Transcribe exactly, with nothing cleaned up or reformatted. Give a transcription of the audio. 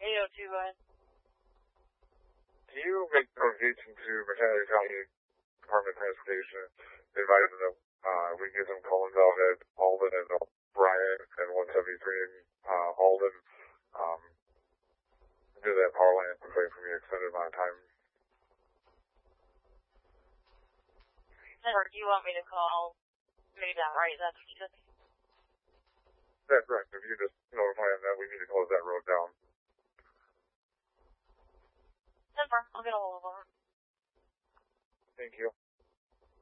eight oh two, go ahead. Do you make notification to McHenry County Department of Transportation, advising them uh, we can get some Collins out at Alden and Bryan and one seventy-three in uh, Alden, um, do that power line and wait for me an extended amount of time? Or do you want me to call maybe that right? That's what you said. That's right. If you just notify them that we need to close that road down. That's fine. I'll get a hold of them. Thank you.